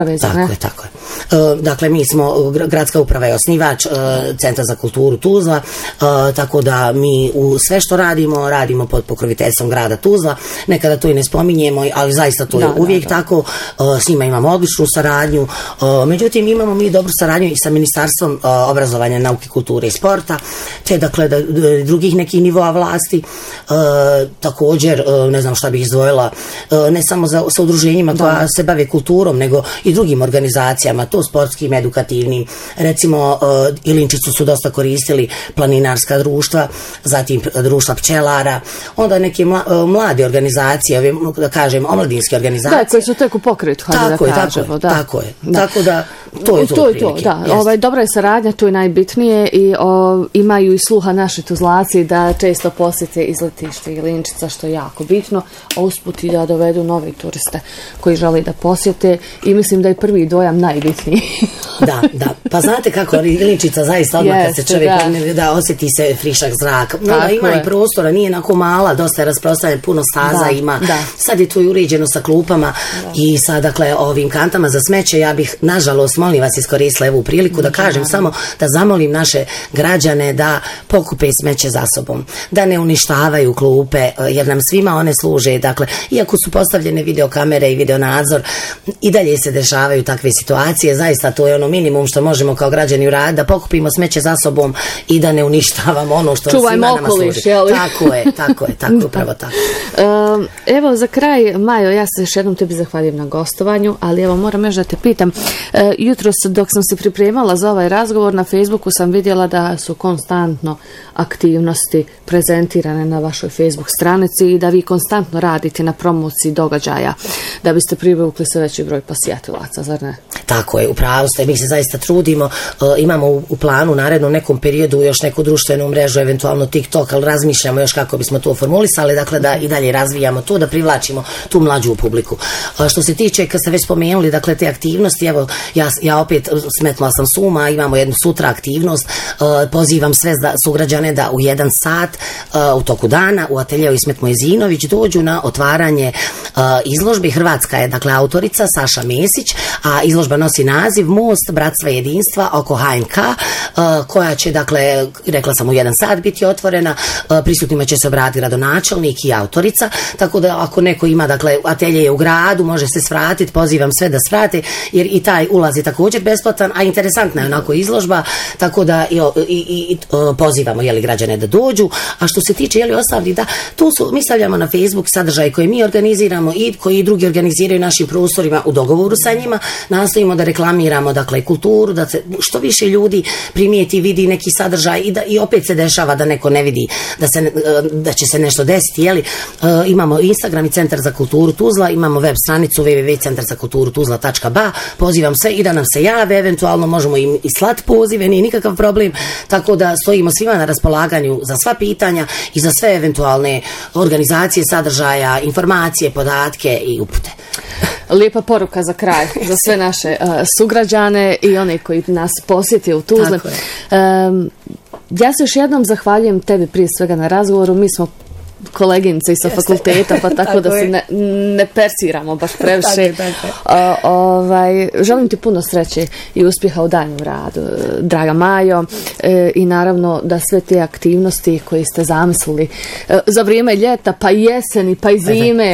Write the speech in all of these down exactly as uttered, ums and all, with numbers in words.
Tako je, tako je. Dakle, mi smo, gradska uprava je osnivač Centra za kulturu Tuzla, tako da mi u sve što radimo, radimo pod pokroviteljstvom grada Tuzla. Nekada to i ne spominjemo, ali zaista to je da, uvijek da, da. tako. S njima imamo odličnu saradnju. Međutim, imamo mi dobru saradnju i sa Ministarstvom obrazovanja, nauke, kulture i sporta, te dakle da, drugih nekih nivoa vlasti. Također, ne znam šta bih izdvojila, ne samo za, sa udruženjima koja da. se bave kulturom, nego i drugim organizacijama, to sportskim, edukativnim. Recimo, uh, Ilinčicu su dosta koristili planinarska društva, zatim društva pčelara, onda neke mla, uh, mlade organizacije, ove, da kažem, omladinske organizacije. Da, koje su tek u pokretu, hajde da je, kažemo. Tako je, da. tako je. Da. Tako da, to je to. To je to, da. Ovaj, dobra je saradnja, to je najbitnije i o, imaju i sluha naši Tuzlaci da često posjete izletište Ilinčica, što je jako bitno, a usput i da dovedu nove turiste koji žele da posjete i mislim da je prvi dojam najbitniji. Da, da. Pa znate kako Ilinčica zaista odmah yes, kad se čovjek da. da osjeti se frišak zrak. No, da, ima je. i prostora, nije onako mala, dosta je rasprostranjen, puno staza da, ima. Da. Sad je to i uređeno sa klupama da. i sa dakle ovim kantama za smeće. Ja bih, nažalost, molim vas, iskoristila ovu priliku da, da kažem da. samo da zamolim naše građane da pokupe smeće za sobom, da ne uništavaju klupe, jer nam svima one služe. Dakle, iako su postavljene videokamere i videonadzor, i dalje se dešavaju takve situacije. Zaista to je ono minimum što možemo kao građani uraditi, da pokupimo smeće za sobom i da ne uništavamo ono što Čuvajmo svima nama okoliš, služi. Jeli? Tako je, tako je, tako upravo tako. Um, evo za kraj, Majo, ja se još jednom tebi zahvaljujem na gostovanju, ali evo moram još da te pitam, uh, jutros dok sam se pripremala za ovaj razgovor na Facebooku sam vidjela da su konstantno aktivnosti prezentirane na vašoj Facebook stranici i da vi konstantno radite na promociji događaja da biste privukli sve veći broj posjetilaca, zar ne? Tako je, upravo ste, mi se zaista trudimo, uh, imamo u, u planu u narednom nekom periodu još neku društvenu mrežu, eventualno TikTok, ali razmišljamo još kako bismo to formulisali, dakle da i dalje razvijamo to, da privlačimo tu mlađu publiku. Uh, što se tiče, kad ste već spomenuli, dakle te aktivnosti, evo, ja, ja opet smetnula sam suma, imamo jednu sutra aktivnost, uh, pozivam sve da, sugrađane da u jedan sat uh, u toku dana u ateljeu Ismet Mojezinović dođu na otvaranje uh, izložbe. Hrvatska je, dakle, autorica Saša Mesić, a izložba nosi naziv Most bratstva i jedinstva oko H N K, uh, koja će, dakle, rekla sam u jedan sat biti otvorena, uh, prisutnima će se obratiti gradonačelnik i autorica, tako da ako neko ima, dakle, atelje je u gradu, može se svratiti, pozivam sve da svrate, jer i taj ulaz je također besplatan, a interesantna je onako izložba, tako da i, i, i uh, pozivamo, jeli, građane da dođu, a što se tiče, jeli, ostalih, da, tu su, mi stavljamo na Facebook sadržaj koje mi organiziramo i koji drugi organiziraju našim prostorima u dogovoru sa njima, nastojimo da reklamiramo, dakle, kulturu, da se što više ljudi primijeti, vidi neki sadržaj i da i opet se dešava da neko ne vidi da se da će se nešto desiti, jeli. Uh, imamo Instagram i Centar za kulturu Tuzla, imamo web stranicu w w w tačka centar za kulturu tuzla tačka b a, pozivam sve i da nam se jave, eventualno možemo im i slati pozive, nije nikakav problem, tako da stojimo svima na raspolaganju za sva pitanja i za sve eventualne organizacije sadržaja, informacije, podatke i upute. Lijepa poruka za kraj, za sve naše uh, sugrađane i one koji nas posjeti u Tuzli. Um, ja se još jednom zahvaljujem tebi prije svega na razgovoru, mi smo koleginice sa fakulteta, pa tako, tako da se ne, ne persiramo baš previše. Tako, tako. O, ovaj, želim ti puno sreće i uspjeha u danju radu, draga Majo, e, i naravno da sve te aktivnosti koje ste zamislili e, za vrijeme ljeta, pa i jeseni, pa i zime,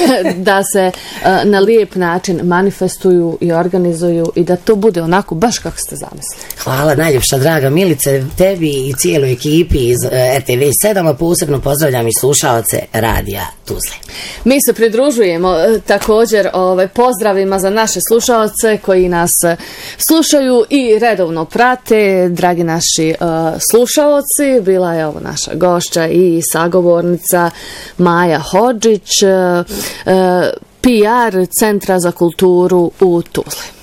da se e, na lijep način manifestuju i organizuju i da to bude onako baš kako ste zamislili. Hvala najljepša, draga Milice, tebi i cijeloj ekipi iz e, R T V sedam, a posebno pozdravljam i slušaoce Radija Tuzle. Mi se pridružujemo također ovaj, pozdravima za naše slušaoce koji nas slušaju i redovno prate. Dragi naši uh, slušaoci, bila je ovo naša gošća i sagovornica Maja Hodžić, uh, uh, P R Centra za kulturu u Tuzli.